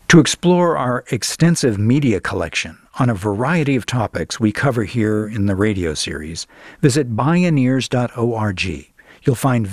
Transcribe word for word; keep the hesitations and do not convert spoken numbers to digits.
To explore our extensive media collection on a variety of topics we cover here in the radio series, visit bioneers dot org. You'll find